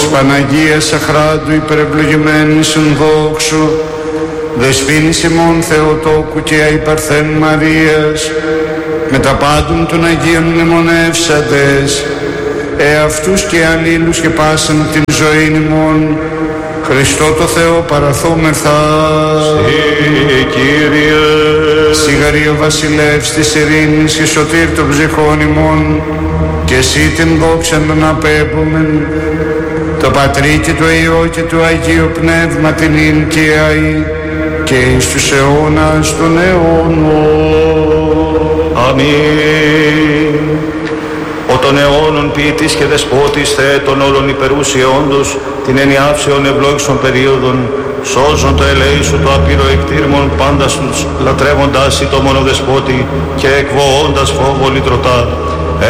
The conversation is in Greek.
της Παναγίας Αχράντου υπερευλογημένης εν δόξου, δεσποίνης ημών Θεοτόκου και αϊπαρθέν Μαρίας, με τα πάντων των Αγίων μνημονεύσαντες, εαυτούς και αλλήλους και πάσαν την ζωή ημών, Χριστό το Θεό παραθόμεθα. Συ Κύριε, Σιγαρή ο βασιλεύς της ειρήνης και σωτήρ των ψυχών ημών, και εσύ την δόξα να απέμπομεν, το Πατρί και το Υιό και το Αγίο Πνεύμα την ίν και αεί, και εις τους αιώνας των αιώνων. αμήν. Ο των αιώνων ποιητής και δεσπότης Θεέ των όλων υπερούσιόντος, την ενιάψεων ευλόγησον περίοδων, σώζον το ελέησου το απείρο εκτήρμον πάντα στους λατρεύοντας ή το μονοδεσπότη και εκβοώντας φόβο λυτρωτά.